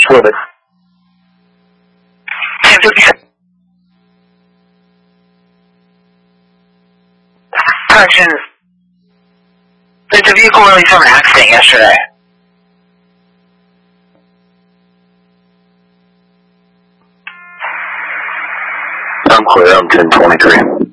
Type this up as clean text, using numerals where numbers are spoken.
little bit. Corrections. Did the vehicle really from an accident yesterday? I'm clear, I'm 1023.